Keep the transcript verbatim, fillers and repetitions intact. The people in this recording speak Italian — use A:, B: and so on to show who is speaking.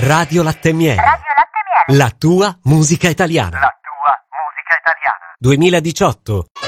A: Radio Latte Miele.
B: Radio Latte Miele.
A: La tua musica italiana.
B: La tua musica italiana.
A: duemiladiciotto.